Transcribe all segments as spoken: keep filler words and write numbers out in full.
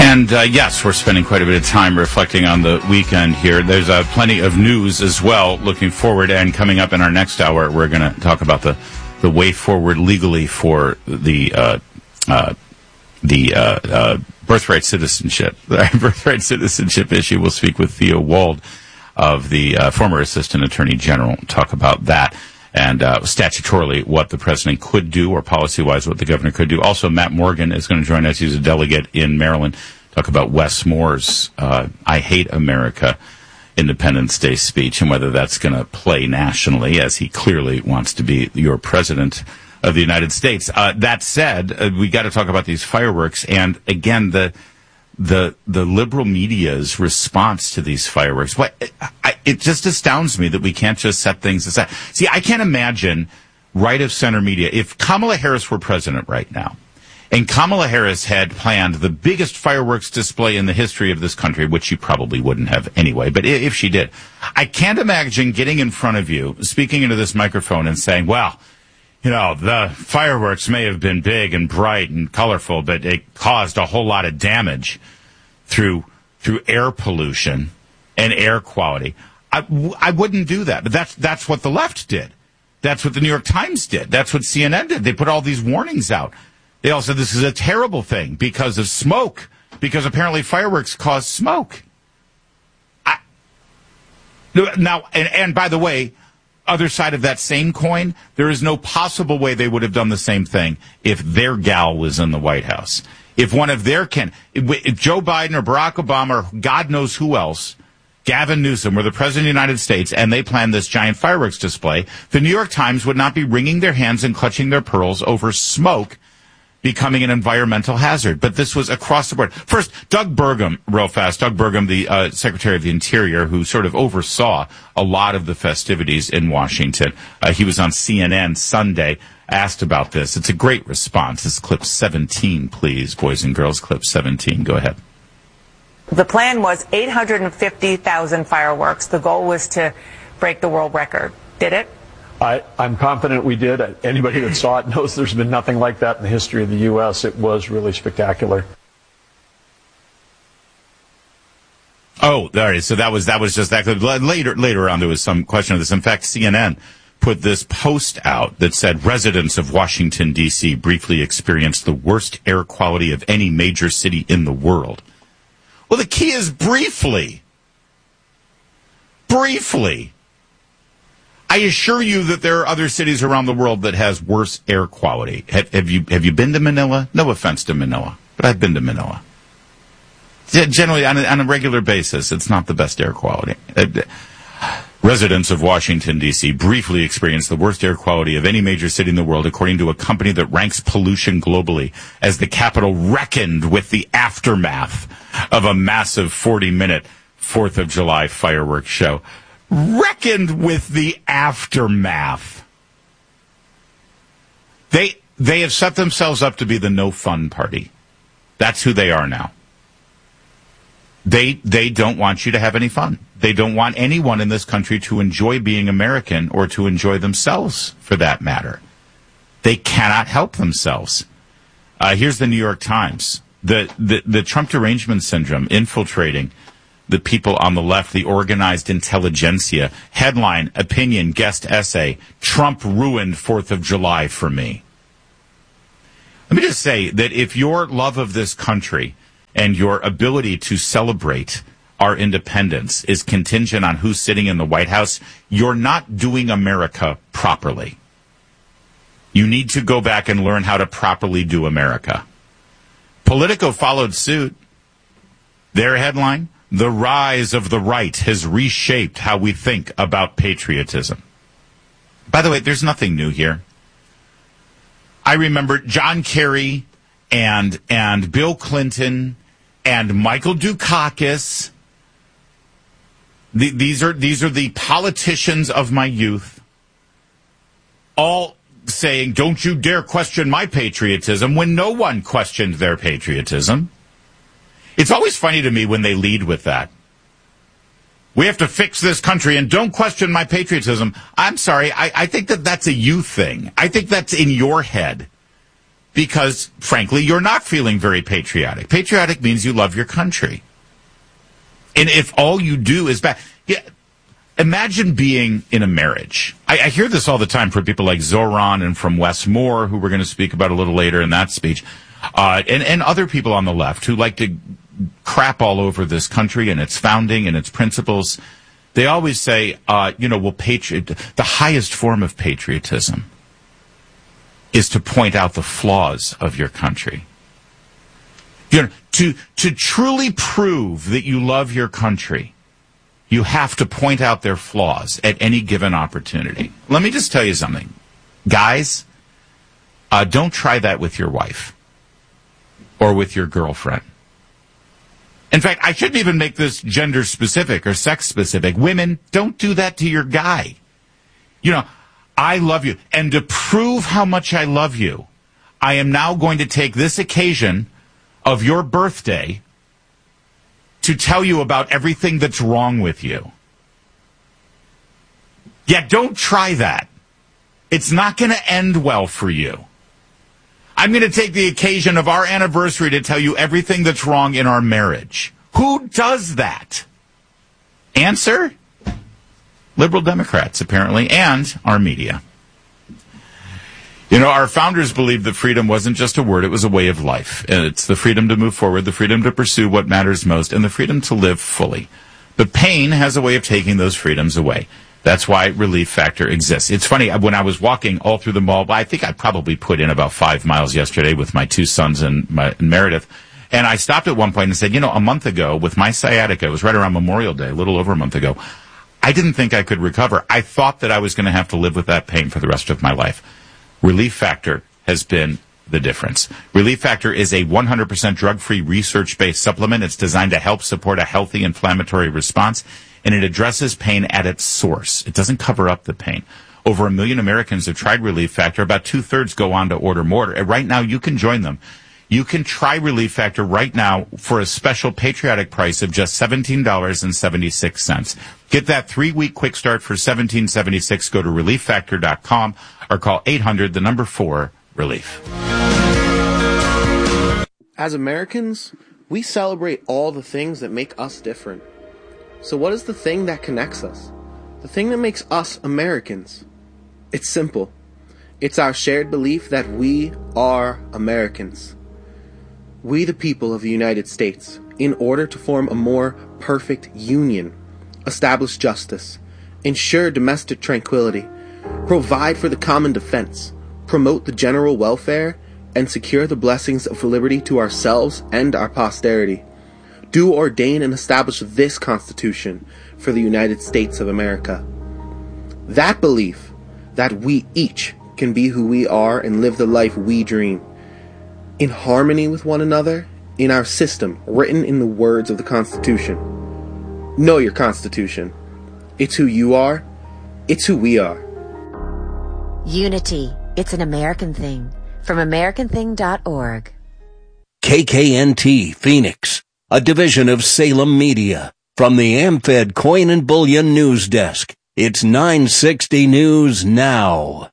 And uh, yes, we're spending quite a bit of time reflecting on the weekend here. There's uh, plenty of news as well looking forward, and coming up in our next hour, we're going to talk about the, the way forward legally for the uh, uh, the uh, uh, birthright citizenship. The birthright citizenship issue. We'll speak with Theo Wald of the uh, former Assistant Attorney General, talk about that. And uh, statutorily, what the president could do, or policy-wise, what the governor could do. Also, Matt Morgan is going to join us. He's a delegate in Maryland. Talk about Wes Moore's uh, I Hate America Independence Day speech and whether that's going to play nationally, as he clearly wants to be your president of the United States. Uh, that said, uh, we got to talk about these fireworks. And again, the the the liberal media's response to these fireworks. What I, it just astounds me that we can't just set things aside. See, I can't imagine right of center media. If Kamala Harris were president right now, and Kamala Harris had planned the biggest fireworks display in the history of this country, which she probably wouldn't have anyway, but if she did, I can't imagine getting in front of you, speaking into this microphone and saying, well, you know, the fireworks may have been big and bright and colorful, but it caused a whole lot of damage through through air pollution and air quality. I, I wouldn't do that, but that's that's what the left did. That's what the New York Times did. That's what C N N did. They put all these warnings out. They all said this is a terrible thing because of smoke, because apparently fireworks cause smoke. I, now, and, and by the way, other side of that same coin, there is no possible way they would have done the same thing if their gal was in the White House. If one of their can, if Joe Biden or Barack Obama or God knows who else, Gavin Newsom, were the president of the United States and they planned this giant fireworks display, the New York Times would not be wringing their hands and clutching their pearls over smoke becoming an environmental hazard. But this was across the board. First, Doug Burgum, real fast, Doug Burgum, the uh, Secretary of the Interior, who sort of oversaw a lot of the festivities in Washington. Uh, he was on C N N Sunday, asked about this. It's a great response. It's clip seventeen, please, boys and girls. Clip seventeen. Go ahead. The plan was eight hundred fifty thousand fireworks. The goal was to break the world record. Did it? I, I'm confident we did. Anybody that saw it knows there's been nothing like that in the history of the U S. It was really spectacular. Oh, there it is. So that was that was just that. Later, later on, there was some question of this. In fact, C N N put this post out that said residents of Washington, D C briefly experienced the worst air quality of any major city in the world. Well, the key is briefly. Briefly. I assure you that there are other cities around the world that has worse air quality. Have, have you have you been to Manila? No offense to Manila, but I've been to Manila. Generally, on a, on a regular basis, it's not the best air quality. Residents of Washington, D C briefly experienced the worst air quality of any major city in the world, according to a company that ranks pollution globally, as the capital reckoned with the aftermath of a massive forty-minute fourth of July fireworks show. Reckoned with the aftermath. They they have set themselves up to be the no fun party. That's who they are now. They they don't want you to have any fun. They don't want anyone in this country to enjoy being American or to enjoy themselves, for that matter. They cannot help themselves. Uh, here's the New York Times. The, the, the Trump derangement syndrome infiltrating the people on the left, the organized intelligentsia. Headline, opinion, guest essay, Trump ruined fourth of July for me. Let me just say that if your love of this country and your ability to celebrate our independence is contingent on who's sitting in the White House, you're not doing America properly. You need to go back and learn how to properly do America. Politico followed suit. Their headline, the rise of the right has reshaped how we think about patriotism. By the way, there's nothing new here. I remember John Kerry and and Bill Clinton and Michael Dukakis. The, these are these are the politicians of my youth, all saying, "Don't you dare question my patriotism," when no one questioned their patriotism. It's always funny to me when they lead with that. We have to fix this country and don't question my patriotism. I'm sorry. I, I think that that's a you thing. I think that's in your head. because, frankly, you're not feeling very patriotic. Patriotic means you love your country. And if all you do is bad, yeah, imagine being in a marriage. I, I hear this all the time from people like Zoran and from Wes Moore, who we're going to speak about a little later in that speech, uh, and, and other people on the left who like to crap all over this country and its founding and its principles. They always say, uh, you know, well, patriot, the highest form of patriotism is to point out the flaws of your country. You know, to to truly prove that you love your country, you have to point out their flaws at any given opportunity. Let me just tell you something. Guys, uh, don't try that with your wife or with your girlfriend. In fact, I shouldn't even make this gender specific or sex specific. Women, don't do that to your guy. You know, I love you. And to prove how much I love you, I am now going to take this occasion of your birthday to tell you about everything that's wrong with you. Yeah, don't try that. It's not going to end well for you. I'm going to take the occasion of our anniversary to tell you everything that's wrong in our marriage. Who does that? Answer? Liberal Democrats, apparently, and our media. You know, our founders believed that freedom wasn't just a word, it was a way of life. It's the freedom to move forward, the freedom to pursue what matters most, and the freedom to live fully. But pain has a way of taking those freedoms away. That's why Relief Factor exists. It's funny, when I was walking all through the mall, I think I probably put in about five miles yesterday with my two sons and, my, and Meredith, and I stopped at one point and said, you know, a month ago with my sciatica, it was right around Memorial Day, a little over a month ago, I didn't think I could recover. I thought that I was going to have to live with that pain for the rest of my life. Relief Factor has been the difference. Relief Factor is a one hundred percent drug-free, research-based supplement. It's designed to help support a healthy inflammatory response, and it addresses pain at its source. It doesn't cover up the pain. Over a million Americans have tried Relief Factor. About two-thirds go on to order more. And right now, you can join them. You can try Relief Factor right now for a special patriotic price of just seventeen dollars and seventy-six cents. Get that three-week quick start for seventeen dollars and seventy-six cents. Go to relief factor dot com or call eight hundred, the number four, relief. As Americans, we celebrate all the things that make us different. So what is the thing that connects us? The thing that makes us Americans? It's simple. It's our shared belief that we are Americans. We, the people of the United States, in order to form a more perfect union, establish justice, ensure domestic tranquility, provide for the common defense, promote the general welfare, and secure the blessings of liberty to ourselves and our posterity, do ordain and establish this Constitution for the United States of America. That belief that we each can be who we are and live the life we dream, in harmony with one another, in our system written in the words of the Constitution. Know your Constitution. It's who you are. It's who we are. Unity. It's an American thing. From American Thing dot org. K K N T Phoenix, a division of Salem Media. From the AmFed Coin and Bullion News Desk, it's nine sixty News Now.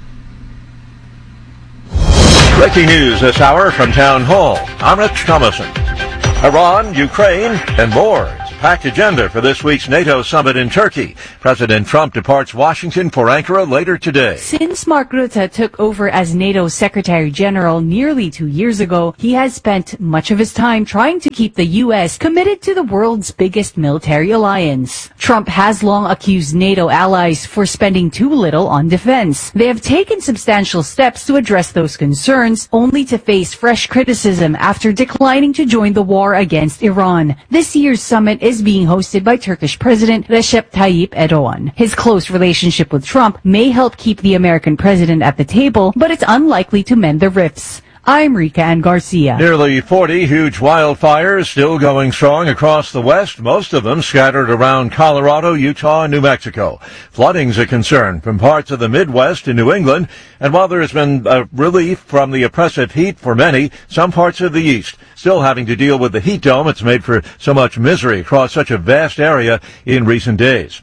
Breaking news this hour from Town Hall. I'm Rich Thomason. Iran, Ukraine, and more. It's a packed agenda for this week's NATO summit in Turkey. President Trump departs Washington for Ankara later today. Since Mark Rutte took over as NATO Secretary General nearly two years ago, he has spent much of his time trying to keep the U S committed to the world's biggest military alliance. Trump has long accused NATO allies for spending too little on defense. They have taken substantial steps to address those concerns, only to face fresh criticism after declining to join the war against Iran. This year's summit is being hosted by Turkish President Recep Tayyip Erdogan. His close relationship with Trump may help keep the American president at the table, but it's unlikely to mend the rifts. I'm Rika Ann Garcia. Nearly forty huge wildfires still going strong across the West, most of them scattered around Colorado, Utah, and New Mexico. Flooding's a concern from parts of the Midwest and New England, and while there has been a relief from the oppressive heat for many, some parts of the East still having to deal with the heat dome. It's made for so much misery across such a vast area in recent days.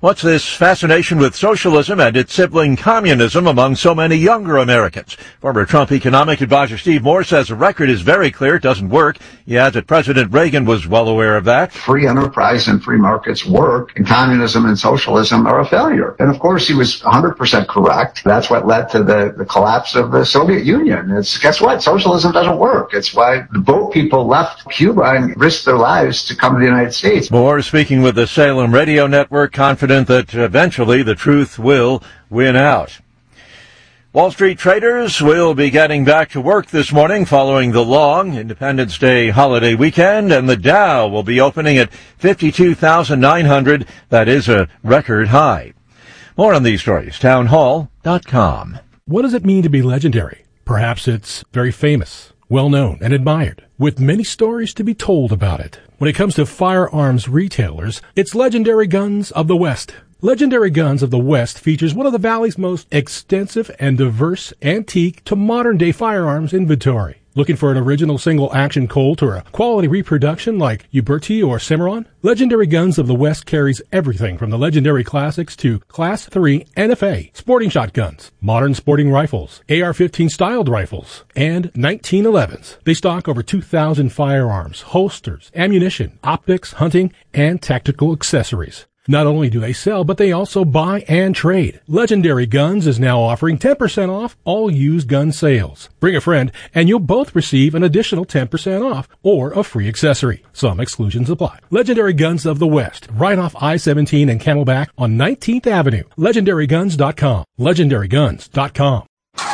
What's this fascination with socialism and its sibling communism among so many younger Americans? Former Trump economic advisor Steve Moore says the record is very clear. It doesn't work. He adds that President Reagan was well aware of that. Free enterprise and free markets work, and communism and socialism are a failure. And of course, he was one hundred percent correct. That's what led to the, the collapse of the Soviet Union. It's, guess what? Socialism doesn't work. It's why the boat people left Cuba and risked their lives to come to the United States. Moore speaking with the Salem Radio Network, confident that eventually the truth will win out. Wall Street traders will be getting back to work this morning following the long Independence Day holiday weekend, and the Dow will be opening at fifty-two thousand nine hundred. That is a record high. More on these stories, townhall dot com. What does it mean to be legendary? Perhaps it's very famous, well-known, and admired, with many stories to be told about it. When it comes to firearms retailers, it's Legendary Guns of the West. Legendary Guns of the West features one of the Valley's most extensive and diverse antique to modern-day firearms inventory. Looking for an original single-action Colt or a quality reproduction like Uberti or Cimarron? Legendary Guns of the West carries everything from the legendary classics to Class three N F A, sporting shotguns, modern sporting rifles, A R fifteen styled rifles, and nineteen elevens. They stock over two thousand firearms, holsters, ammunition, optics, hunting, and tactical accessories. Not only do they sell, but they also buy and trade. Legendary Guns is now offering ten percent off all used gun sales. Bring a friend, and you'll both receive an additional ten percent off or a free accessory. Some exclusions apply. Legendary Guns of the West, right off I seventeen and Camelback on nineteenth Avenue. Legendary Guns dot com. Legendary Guns dot com.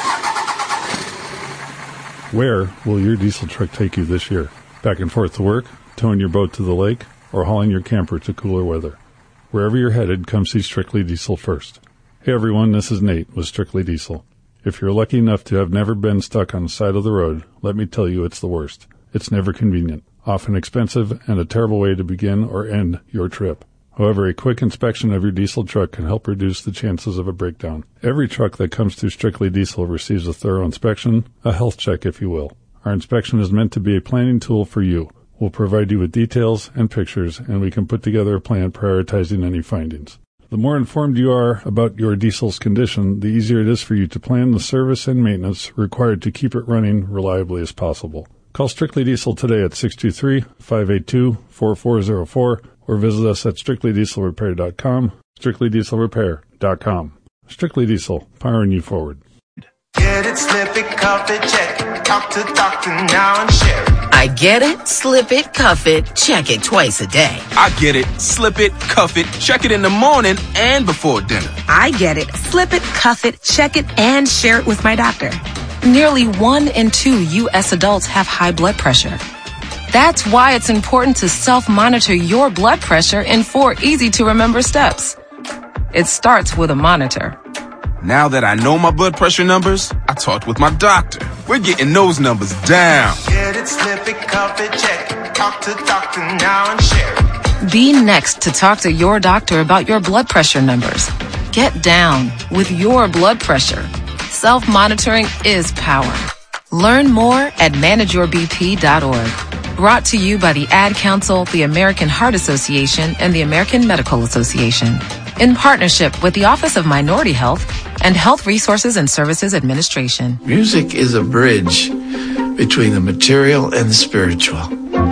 Where will your diesel truck take you this year? Back and forth to work, towing your boat to the lake, or hauling your camper to cooler weather? Wherever you're headed, come see Strictly Diesel first. Hey everyone, this is Nate with Strictly Diesel. If you're lucky enough to have never been stuck on the side of the road, let me tell you it's the worst. It's never convenient, often expensive, and a terrible way to begin or end your trip. However, a quick inspection of your diesel truck can help reduce the chances of a breakdown. Every truck that comes through Strictly Diesel receives a thorough inspection, a health check if you will. Our inspection is meant to be a planning tool for you. We'll provide you with details and pictures, and we can put together a plan prioritizing any findings. The more informed you are about your diesel's condition, the easier it is for you to plan the service and maintenance required to keep it running reliably as possible. Call Strictly Diesel today at six two three, five eight two, four four zero four or visit us at strictly diesel repair dot com, strictly diesel repair dot com. Strictly Diesel, powering you forward. Get it, slip it, cuff it, check it. Talk to doctor now and share it. I get it, slip it, cuff it, check it twice a day. I get it, slip it, cuff it, check it in the morning and before dinner. I get it, slip it, cuff it, check it, and share it with my doctor. Nearly one in two U S adults have high blood pressure. That's why it's important to self-monitor your blood pressure in four easy-to-remember steps. It starts with a monitor. Now that I know my blood pressure numbers, I talked with my doctor. We're getting those numbers down. Get it, slip it, cuff it, check it. Talk to doctor now and share it. Be next to talk to your doctor about your blood pressure numbers. Get down with your blood pressure. Self-monitoring is power. Learn more at manage your b p dot org. Brought to you by the Ad Council, the American Heart Association, and the American Medical Association, in partnership with the Office of Minority Health and Health Resources and Services Administration. Music is a bridge between the material and the spiritual.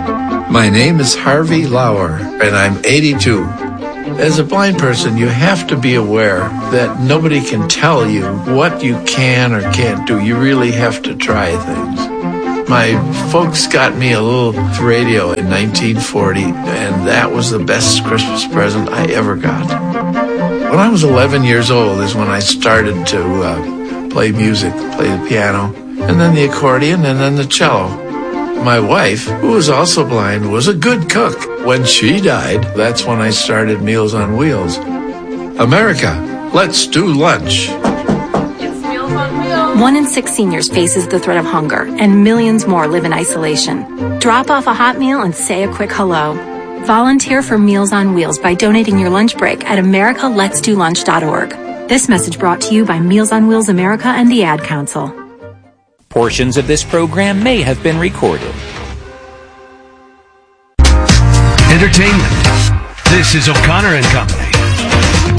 My name is Harvey Lauer, and I'm eighty-two. As a blind person, you have to be aware that nobody can tell you what you can or can't do. You really have to try things. My folks got me a little radio in nineteen forty, and that was the best Christmas present I ever got. When I was eleven years old is when I started to uh, play music, play the piano, and then the accordion, and then the cello. My wife, who was also blind, was a good cook. When she died, that's when I started Meals on Wheels. America, let's do lunch. One in six seniors faces the threat of hunger, and millions more live in isolation. Drop off a hot meal and say a quick hello. Volunteer for Meals on Wheels by donating your lunch break at america lets do lunch dot org. This message brought to you by Meals on Wheels America and the Ad Council. Portions of this program may have been recorded. Entertainment. This is O'Connor and Company.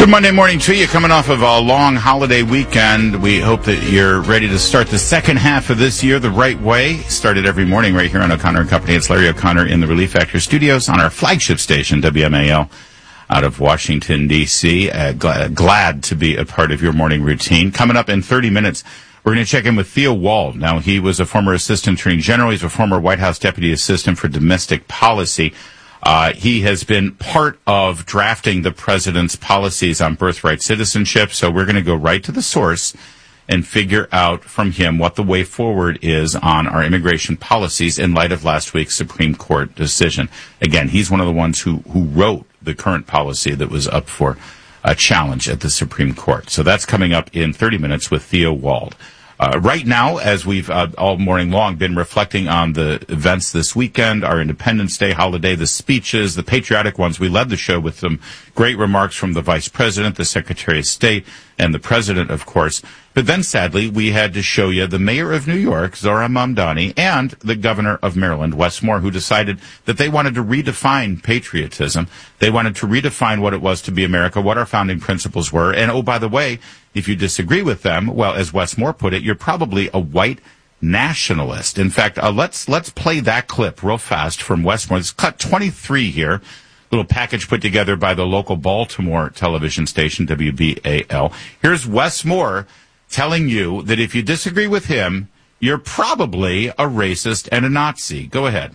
Good Monday morning to you. Coming off of a long holiday weekend, we hope that you're ready to start the second half of this year the right way. Started every morning right here on O'Connor and Company. It's Larry O'Connor in the Relief Factor studios on our flagship station, W M A L, out of Washington, D C Uh, glad, glad to be a part of your morning routine. Coming up in thirty minutes, we're going to check in with Theo Wald. Now, he was a former Assistant Attorney General. He's a former White House Deputy Assistant for Domestic Policy. Uh, he has been part of drafting the president's policies on birthright citizenship. So we're going to go right to the source and figure out from him what the way forward is on our immigration policies in light of last week's Supreme Court decision. Again, he's one of the ones who, who wrote the current policy that was up for a challenge at the Supreme Court. So that's coming up in thirty minutes with Theo Wald. Uh, right now, as we've uh, all morning long been reflecting on the events this weekend, our Independence Day holiday, the speeches, the patriotic ones, we led the show with some great remarks from the Vice President, the Secretary of State, and the President, of course. But then, sadly, we had to show you the Mayor of New York, Zohran Mamdani, and the Governor of Maryland, Wes Moore, who decided that they wanted to redefine patriotism. They wanted to redefine what it was to be America, what our founding principles were. And, oh, by the way, if you disagree with them, well, as Wes Moore put it, you're probably a white nationalist. In fact, uh, let's let's play that clip real fast from Wes Moore. It's cut twenty-three here. Little package put together by the local Baltimore television station, W B A L. Here's Wes Moore telling you that if you disagree with him, you're probably a racist and a Nazi. Go ahead.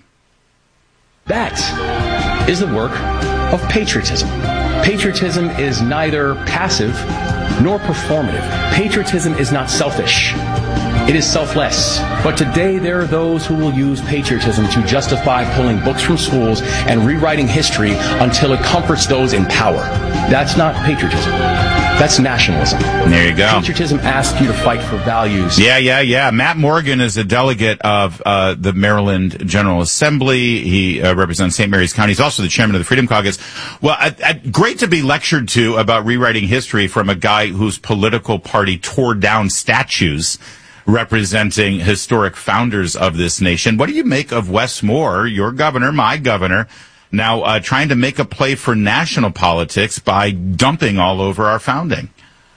That is the work of patriotism. Patriotism is neither passive nor performative. Patriotism is not selfish. It is selfless. But today there are those who will use patriotism to justify pulling books from schools and rewriting history until it comforts those in power. That's not patriotism. That's nationalism. There you go. Patriotism asks you to fight for values. Yeah, yeah, yeah. Matt Morgan is a delegate of uh, the Maryland General Assembly. He uh, represents Saint Mary's County. He's also the chairman of the Freedom Caucus. Well, uh, uh, great to be lectured to about rewriting history from a guy whose political party tore down statues representing historic founders of this nation. What do you make of Wes Moore, your governor, my governor, now uh, trying to make a play for national politics by dumping all over our founding?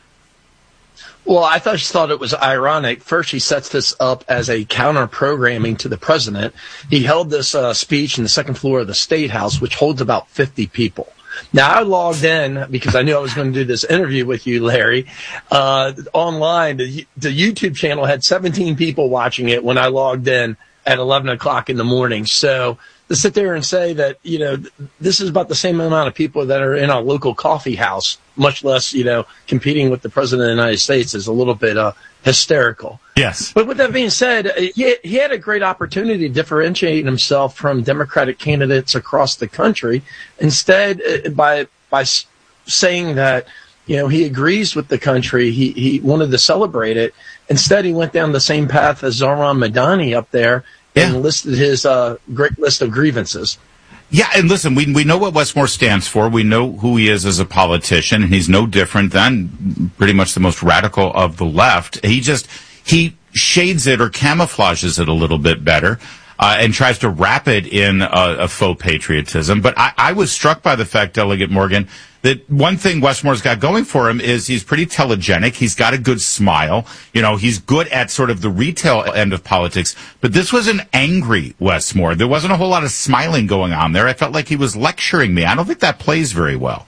Well, I thought, just thought it was ironic. First, he sets this up as a counter-programming to the president. He held this uh, speech in the second floor of the State House, which holds about fifty people. Now, I logged in because I knew I was going to do this interview with you, Larry, uh, online. The, the YouTube channel had seventeen people watching it when I logged in at eleven o'clock in the morning. So to sit there and say that, you know, this is about the same amount of people that are in a local coffee house, much less, you know, competing with the president of the United States, is a little bit uh, hysterical. Yes. But with that being said, he, he had a great opportunity to differentiate himself from Democratic candidates across the country. Instead, by by saying that, you know, he agrees with the country, he, he wanted to celebrate it. Instead, he went down the same path as Zohran Mamdani up there and yeah. listed his uh, great list of grievances. Yeah, and listen, we we know what Wes Moore stands for. We know who he is as a politician, and he's no different than pretty much the most radical of the left. He just, he shades it or camouflages it a little bit better uh, and tries to wrap it in a, a faux patriotism. But I, I was struck by the fact, Delegate Morgan, that one thing Wes Moore's got going for him is he's pretty telegenic. He's got a good smile. You know, he's good at sort of the retail end of politics. But this was an angry Wes Moore. There wasn't a whole lot of smiling going on there. I felt like he was lecturing me. I don't think that plays very well.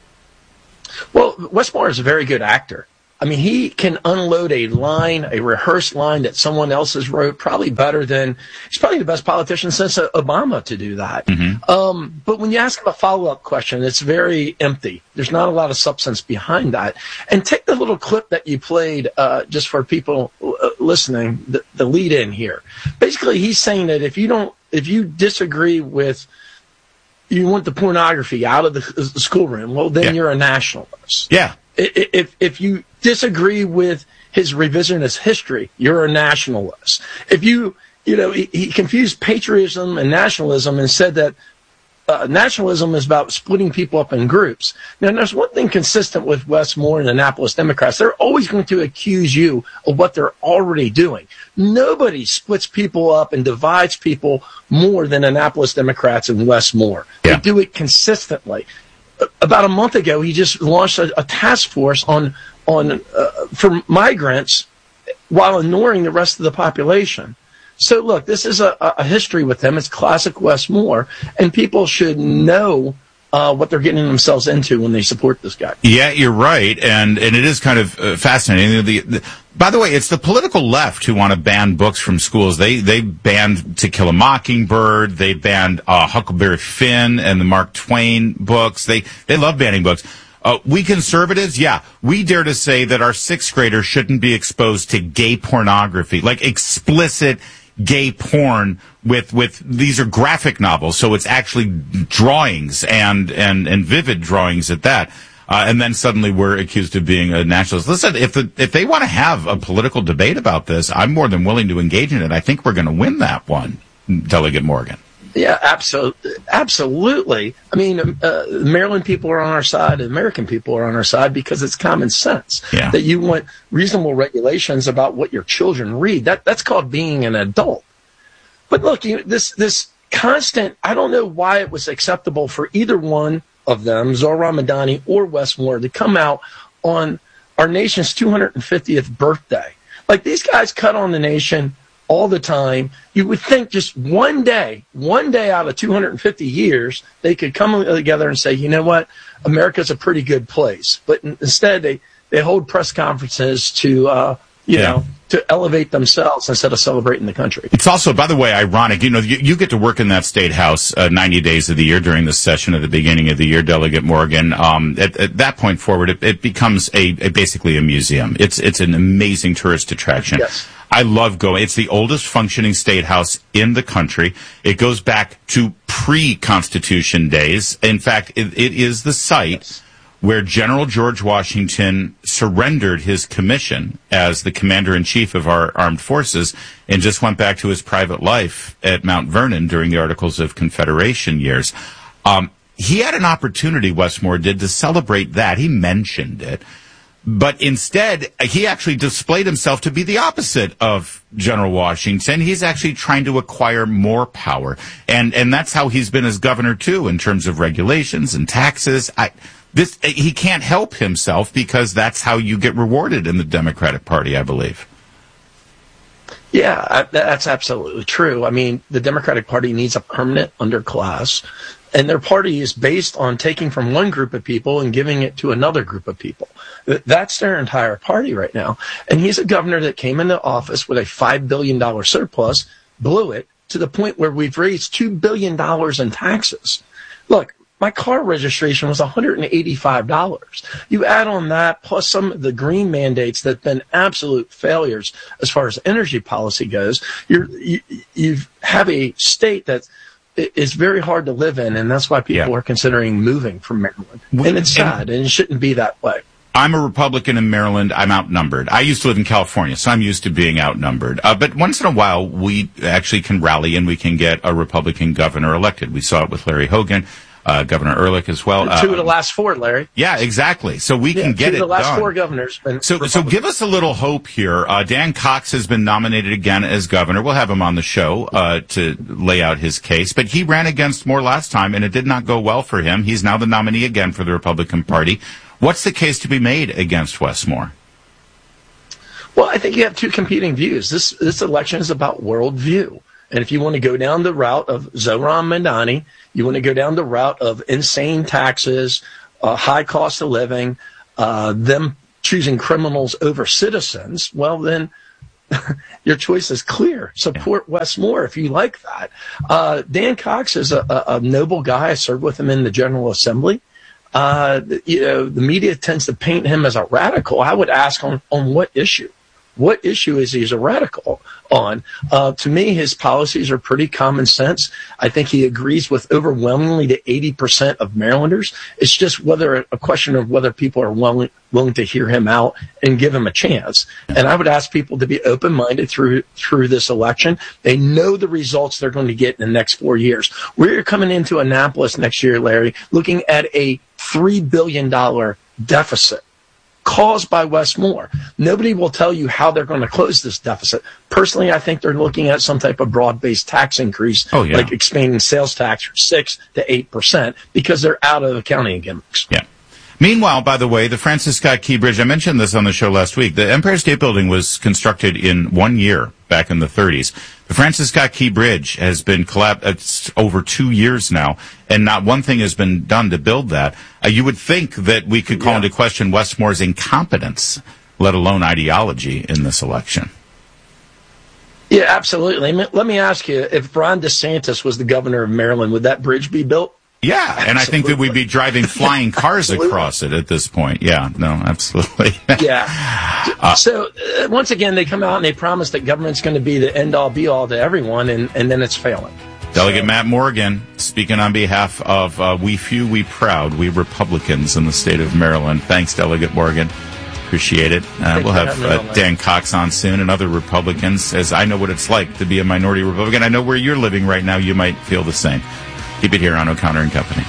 Well, Wes Moore is a very good actor. I mean, he can unload a line, a rehearsed line that someone else has wrote, probably better than, he's probably the best politician since Obama to do that. Mm-hmm. Um, but when you ask him a follow-up question, it's very empty. There's not a lot of substance behind that. And take the little clip that you played, uh, just for people uh, listening, the, the lead in here. Basically, he's saying that if you don't, if you disagree with, you want the pornography out of the, the schoolroom, well, then yeah. you're a nationalist. Yeah. If if you disagree with his revisionist history, you're a nationalist. If you, you know, he, he confused patriotism and nationalism and said that uh, nationalism is about splitting people up in groups. Now, there's one thing consistent with Wes Moore and the Annapolis Democrats. They're always going to accuse you of what they're already doing. Nobody splits people up and divides people more than Annapolis Democrats and Wes Moore. Yeah. They do it consistently. about a month ago, he just launched a, a task force on on uh, for migrants while ignoring the rest of the population. So look, this is a, a history with them. It's classic Wes Moore, and people should know uh, what they're getting themselves into when they support this guy. Yeah, you're right, and and it is kind of uh, fascinating. The, the, by the way, it's the political left who want to ban books from schools. They they banned To Kill a Mockingbird. They banned uh, Huckleberry Finn and the Mark Twain books. They they love banning books. Uh, we conservatives, yeah, we dare to say that our sixth graders shouldn't be exposed to gay pornography, like explicit gay porn with, with, these are graphic novels, so it's actually drawings and, and, and vivid drawings at that. Uh, and then suddenly we're accused of being a nationalist. Listen, if the, if they want to have a political debate about this, I'm more than willing to engage in it. I think we're going to win that one, Delegate Morgan. Yeah, absolutely. Absolutely. I mean, uh, Maryland people are on our side, and American people are on our side because it's common sense yeah. that you want reasonable regulations about what your children read. That that's called being an adult. But look, you, this this constant. I don't know why it was acceptable for either one of them, Zohran Madani or Wes Moore, to come out on our nation's two hundred fiftieth birthday. Like, these guys cut on the nation all the time. You would think just one day, one day out of two hundred fifty years, they could come together and say, you know what, America's a pretty good place. But instead, they, they hold press conferences to, uh, you yeah. know, to elevate themselves instead of celebrating the country. It's also, by the way, ironic. You know, you, you get to work in that state house uh, ninety days of the year during the session at the beginning of the year, Delegate Morgan. Um, at, at that point forward, it, it becomes a, a basically a museum. It's it's an amazing tourist attraction. Yes. I love going. It's the oldest functioning state house in the country. It goes back to pre-Constitution days. In fact, it, it is the site yes. where General George Washington surrendered his commission as the commander-in-chief of our armed forces and just went back to his private life at Mount Vernon during the Articles of Confederation years. Um, he had an opportunity, Wes Moore did, to celebrate that. He mentioned it. But instead, he actually displayed himself to be the opposite of General Washington. He's actually trying to acquire more power. And and that's how he's been as governor, too, in terms of regulations and taxes. I, this he can't help himself because that's how you get rewarded in the Democratic Party, I believe. Yeah, that's absolutely true. I mean, the Democratic Party needs a permanent underclass, and their party is based on taking from one group of people and giving it to another group of people. That's their entire party right now. And he's a governor that came into office with a five billion dollars surplus, blew it to the point where we've raised two billion dollars in taxes. Look, my car registration was one hundred eighty-five dollars. You add on that, plus some of the green mandates that have been absolute failures as far as energy policy goes, you're, you you have a state that is very hard to live in, and that's why people yeah. are considering moving from Maryland. And it's sad, and, and it shouldn't be that way. I'm a Republican in Maryland. I'm outnumbered. I used to live in California, so I'm used to being outnumbered. Uh, but once in a while, we actually can rally and we can get a Republican governor elected. We saw it with Larry Hogan, uh, Governor Ehrlich as well. Uh, two of the um, last four, Larry. Yeah, exactly. So we yeah, can get two it of the last done. four governors. So, so give us a little hope here. Uh, Dan Cox has been nominated again as governor. We'll have him on the show uh, to lay out his case. But he ran against Moore last time, and it did not go well for him. He's now the nominee again for the Republican Party. What's the case to be made against Wes Moore? Well, I think you have two competing views. This this election is about worldview. And if you want to go down the route of Zohran Madani, you want to go down the route of insane taxes, uh, high cost of living, uh, them choosing criminals over citizens, well, then your choice is clear. Support yeah. Wes Moore if you like that. Uh, Dan Cox is a, a, a noble guy. I served with him in the General Assembly. Uh, you know, the media tends to paint him as a radical. I would ask on, on what issue? What issue is he a radical on? Uh, to me, his policies are pretty common sense. I think he agrees with overwhelmingly to eighty percent of Marylanders. It's just whether a question of whether people are willing, willing to hear him out and give him a chance. And I would ask people to be open-minded through through this election. They know the results they're going to get in the next four years. We're coming into Annapolis next year, Larry, looking at a three billion dollars deficit. caused by Wes Moore. Nobody will tell you how they're going to close this deficit. Personally, I think they're looking at some type of broad-based tax increase, oh, yeah. like expanding sales tax from six to eight percent, because they're out of accounting gimmicks. Yeah. Meanwhile, by the way, the Francis Scott Key Bridge, I mentioned this on the show last week. The Empire State Building was constructed in one year back in the thirties. The Francis Scott Key Bridge has been collapsed. It's over two years now, and not one thing has been done to build that. Uh, you would think that we could call yeah. into question Wes Moore's incompetence, let alone ideology, in this election. Yeah, absolutely. Let me ask you, if Ron DeSantis was the governor of Maryland, would that bridge be built? Yeah, and absolutely. I think that we'd be driving flying cars across it at this point. Yeah, no, absolutely. yeah. Uh, so, uh, once again, they come out and they promise that government's going to be the end-all, be-all to everyone, and, and then it's failing. Delegate so. Matt Morgan, speaking on behalf of uh, We Few, We Proud, we Republicans in the state of Maryland. Thanks, Delegate Morgan. Appreciate it. Uh, we'll have uh, Dan Cox on soon and other Republicans, as I know what it's like to be a minority Republican. I know where you're living right now. You might feel the same. Keep it here on O'Connor and Company.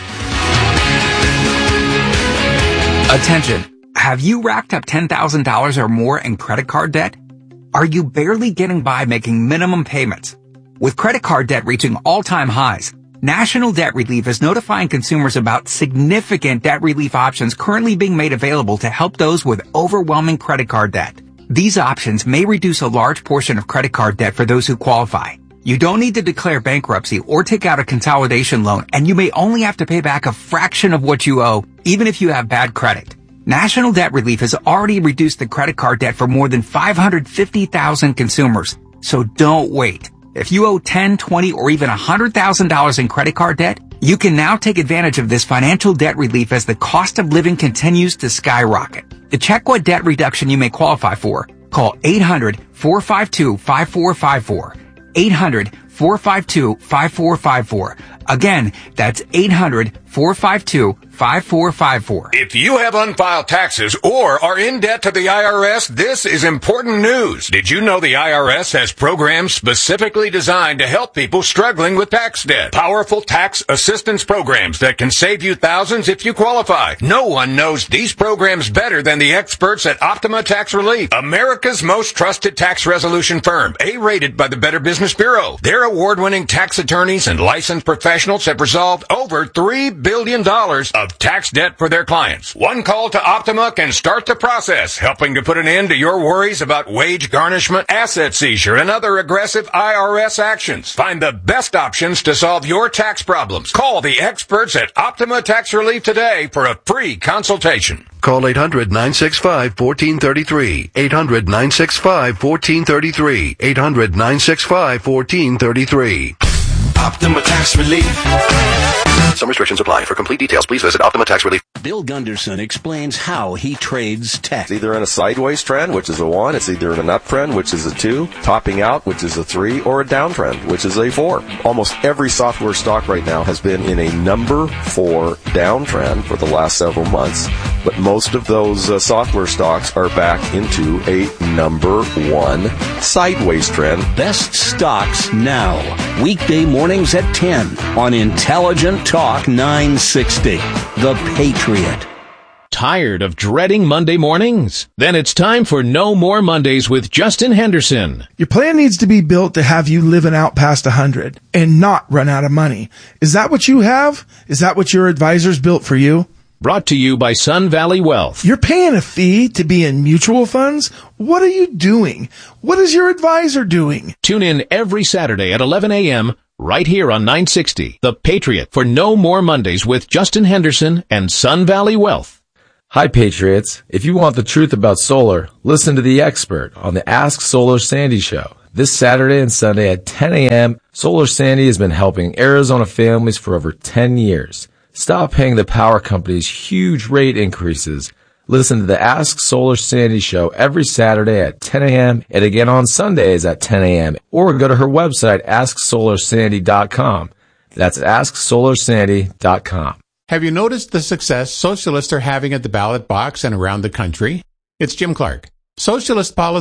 Attention. Have you racked up ten thousand dollars or more in credit card debt? Are you barely getting by making minimum payments? With credit card debt reaching all-time highs, National Debt Relief is notifying consumers about significant debt relief options currently being made available to help those with overwhelming credit card debt. These options may reduce a large portion of credit card debt for those who qualify. You don't need to declare bankruptcy or take out a consolidation loan, and you may only have to pay back a fraction of what you owe, even if you have bad credit. National Debt Relief has already reduced the credit card debt for more than five hundred fifty thousand consumers. So don't wait. If you owe ten, twenty, or even one hundred thousand dollars in credit card debt, you can now take advantage of this financial debt relief as the cost of living continues to skyrocket. To check what debt reduction you may qualify for, call eight hundred, four five two, five four five four. eight hundred, four five two, five four five four. Again, that's eight hundred, four five two, five four five four. If you have unfiled taxes or are in debt to the I R S, this is important news. Did you know the I R S has programs specifically designed to help people struggling with tax debt? Powerful tax assistance programs that can save you thousands if you qualify. No one knows these programs better than the experts at Optima Tax Relief, America's most trusted tax resolution firm, A-rated by the Better Business Bureau. Their award-winning tax attorneys and licensed professionals have resolved over three billion dollars of tax debt for their clients. One call to Optima can start the process, helping to put an end to your worries about wage garnishment, asset seizure, and other aggressive I R S actions. Find the best options to solve your tax problems. Call the experts at Optima Tax Relief today for a free consultation. Call eight hundred, nine six five, one four three three. eight hundred, nine six five, one four three three. eight hundred, nine six five, one four three three. Optima Tax Relief. Some restrictions apply. For complete details, please visit Optima Tax Relief. Bill Gunderson explains how he trades tech. It's either in a sideways trend, which is a one. It's either in an uptrend, which is a two. Topping out, which is a three. Or a downtrend, which is a four. Almost every software stock right now has been in a number four downtrend for the last several months. But most of those uh, software stocks are back into a number one sideways trend. Best stocks now. Weekday mornings at ten on Intelligent Talk nine sixty. The Patriot. Tired of dreading Monday mornings? Then it's time for No More Mondays with Justin Henderson. Your plan needs to be built to have you living out past one hundred and not run out of money. Is that what you have? Is that what your advisors built for you? Brought to you by Sun Valley Wealth. You're paying a fee to be in mutual funds? What are you doing? What is your advisor doing? Tune in every Saturday at eleven a.m. right here on nine sixty. The Patriot for No More Mondays with Justin Henderson and Sun Valley Wealth. Hi, Patriots. If you want the truth about solar, listen to the expert on the Ask Solar Sandy show. This Saturday and Sunday at ten a.m., Solar Sandy has been helping Arizona families for over ten years. Stop paying the power companies huge rate increases. Listen to the Ask Solar Sandy show every Saturday at ten a.m. and again on Sundays at ten a.m. Or go to her website, ask solar sandy dot com. That's ask solar sandy dot com. Have you noticed the success socialists are having at the ballot box and around the country? It's Jim Clark. Socialist policy